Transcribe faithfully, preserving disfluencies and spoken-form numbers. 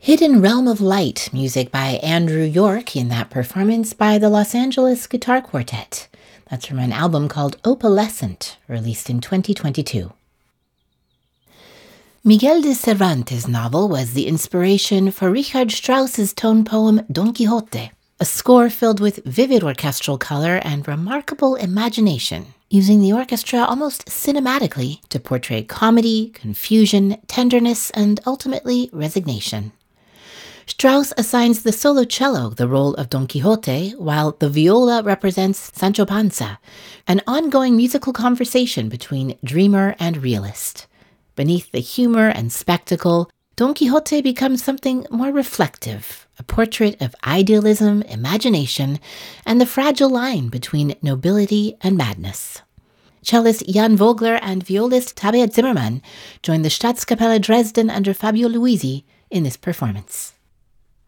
Hidden Realm of Light, music by Andrew York, in that performance by the Los Angeles Guitar Quartet. That's from an album called Opalescent, released in twenty twenty-two. Miguel de Cervantes' novel was the inspiration for Richard Strauss's tone poem Don Quixote, a score filled with vivid orchestral color and remarkable imagination, using the orchestra almost cinematically to portray comedy, confusion, tenderness, and ultimately resignation. Strauss assigns the solo cello the role of Don Quixote, while the viola represents Sancho Panza, an ongoing musical conversation between dreamer and realist. Beneath the humor and spectacle, Don Quixote becomes something more reflective, a portrait of idealism, imagination, and the fragile line between nobility and madness. Cellist Jan Vogler and violist Tabea Zimmermann joined the Staatskapelle Dresden under Fabio Luisi in this performance.